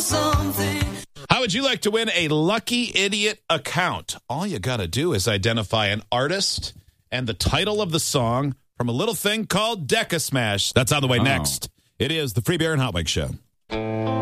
How would you like to win a Lucky Idiot account? All you got to do is identify an artist and the title of the song from a little thing called Deca Smash. That's on the way next. It is the Free Beer and Hot Wings Show.